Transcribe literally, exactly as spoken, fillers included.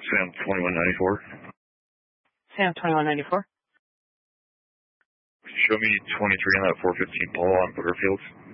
Sam twenty-one ninety-four. Sam twenty-one ninety-four. Show me twenty-three on that four fifteen pole on Butterfield.